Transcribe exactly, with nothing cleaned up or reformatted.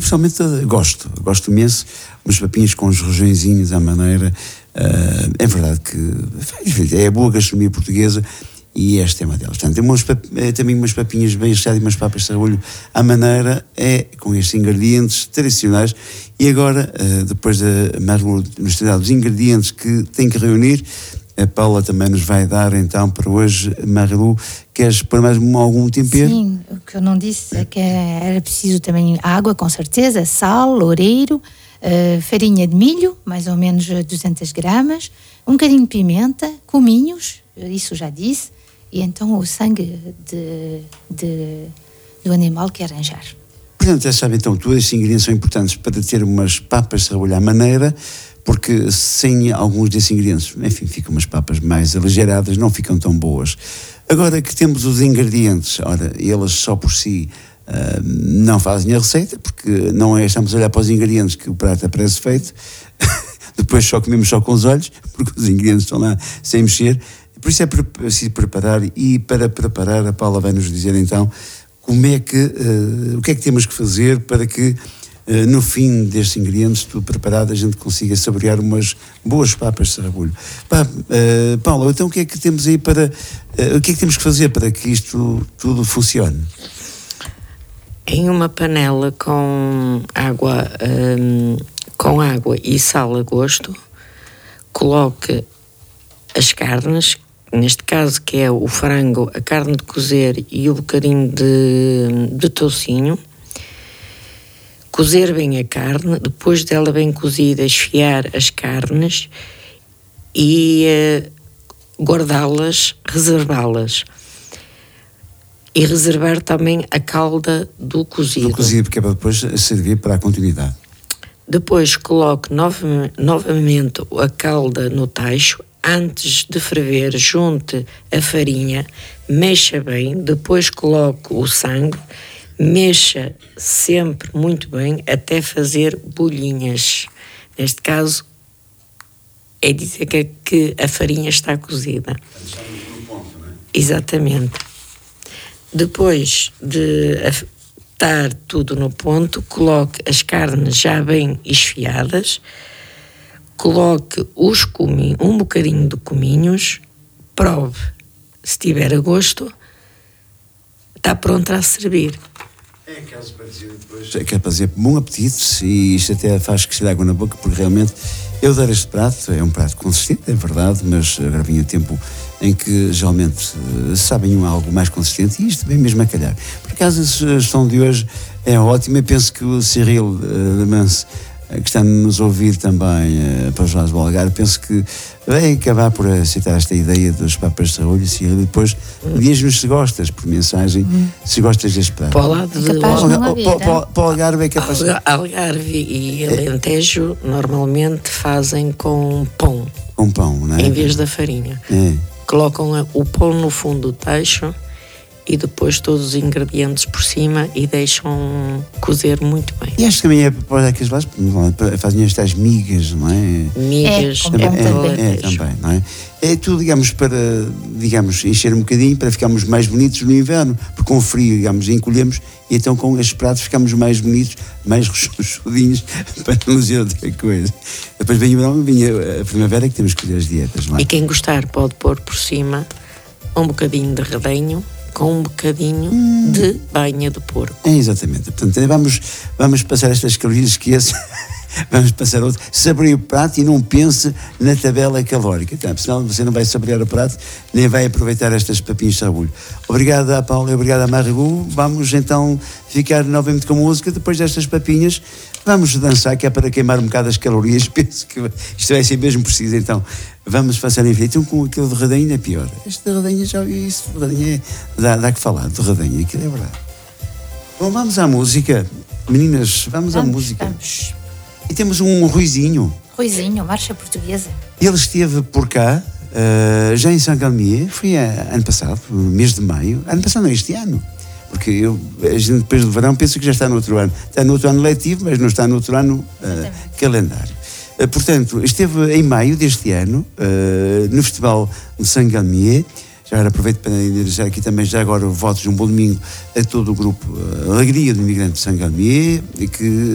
pessoalmente gosto, gosto imenso, umas papinhas com os rojõezinhos à maneira, uh, é verdade que é a boa gastronomia portuguesa e esta é uma delas. Portanto, tem umas, também umas papinhas bem recheadas e umas papas de sarrabulho à maneira, é com estes ingredientes tradicionais. E agora, uh, depois da Marilu nos ter dado os ingredientes que tem que reunir, a Paula também nos vai dar então para hoje. Marilu, queres pôr mais algum tempero? Sim, o que eu não disse é que era preciso também água, com certeza, sal, loureiro, uh, farinha de milho, mais ou menos duzentas gramas, um bocadinho de pimenta, cominhos, isso já disse, e então o sangue de, de, do animal que arranjar. Portanto, já sabem então, todos estes ingredientes são importantes para ter umas papas de sarrabulho à maneira, porque sem alguns desses ingredientes, enfim, ficam umas papas mais aligeradas, não ficam tão boas. Agora que temos os ingredientes, ora, eles só por si uh, não fazem a receita, porque não é, estamos a olhar para os ingredientes que o prato aparece feito, depois só comemos só com os olhos, porque os ingredientes estão lá sem mexer, por isso é preciso preparar, e para preparar a Paula vai nos dizer então como é que, uh, o que é que temos que fazer para que Uh, no fim destes ingredientes, tudo preparado, a gente consiga saborear umas boas papas de sarrabulho. Pá, uh, Paula, então o que é que temos aí para... Uh, o que é que temos que fazer para que isto tudo funcione? Em uma panela com água, um, com água e sal a gosto, coloque as carnes, neste caso que é o frango, a carne de cozer e o bocadinho de, de toucinho. Cozer bem a carne, depois dela bem cozida, esfiar as carnes e uh, guardá-las, reservá-las. E reservar também a calda do cozido. Do cozido, porque é para depois servir para a continuidade. Depois coloque nove, novamente a calda no tacho. Antes de ferver, junte a farinha, mexa bem, depois coloque o sangue, mexa sempre muito bem até fazer bolinhas. Neste caso, é dizer que, que a farinha está cozida. Exatamente. Depois de estar tudo no ponto, coloque as carnes já bem esfiadas, coloque os cominhos, um bocadinho de cominhos, prove. Se tiver a gosto, está pronta a servir. É caso para dizer depois, é que é para dizer bom apetite, e isto até faz crescer água na boca, porque realmente eu dar este prato, é um prato consistente, é verdade, mas agora vinha tempo em que geralmente sabem algo mais consistente, e isto vem mesmo a calhar. Por acaso a sugestão de hoje é ótima, eu penso que o Cyril uh, Lemance, que está a nos ouvir também uh, para os lados do Algarve, penso que vai acabar por aceitar esta ideia dos papas de sarrabulho, e depois hum. diz-nos se gostas, por mensagem, hum. se gostas deste prato. Para o lado de para o Algarve é capaz de... Algarve e Alentejo é. Normalmente fazem com pão. Com pão, não é? Em vez da farinha. É. Colocam o pão no fundo do tacho e depois todos os ingredientes por cima e deixam cozer muito bem. E acho que também é para aqueles lados, fazem estas migas, não é? Migas, é, é, é, também. É, é também, não é? É tudo, digamos, para, digamos, encher um bocadinho, para ficarmos mais bonitos no inverno, porque com o frio, digamos, encolhemos, e então com estes pratos ficamos mais bonitos, mais rechonchudinhos, para não dizer outra coisa. Depois vem, vem a primavera que temos que fazer as dietas, não é? E quem gostar pode pôr por cima um bocadinho de redenho, com um bocadinho hum. de banha de porco. É, exatamente. Portanto, vamos, vamos passar estas calorias que esse... vamos passar outro. Saboreie o prato e não pense na tabela calórica. Então, senão você não vai saborear o prato, nem vai aproveitar estas papinhas de sarrabulho. Obrigado a Paula e obrigado a Marilu. Vamos então ficar novamente com música. Depois destas papinhas, vamos dançar, que é para queimar um bocado as calorias. Penso que isto vai ser mesmo preciso. Então, vamos passar em frente. Então, com aquele de redenho é pior. Este de redenho, já ouvi isso. De redenho é, dá, dá que falar, de redenho. Aquilo é verdade. Bom, vamos à música. Meninas, vamos, vamos à música. Vamos. E temos um Ruizinho. Ruizinho, marcha portuguesa. Ele esteve por cá, uh, já em Saint-Galmier, foi uh, ano passado, no mês de maio. Ano passado não, este ano. Porque eu, a gente depois do verão pensa que já está no outro ano. Está no outro ano letivo, mas não está no outro ano uh, calendário. Uh, portanto, esteve em maio deste ano, uh, no Festival de Saint-Galmier. Já agora aproveito para deixar aqui também, já agora, votos de um bom domingo a todo o grupo uh, Alegria do Imigrante de Saint-Galmier, que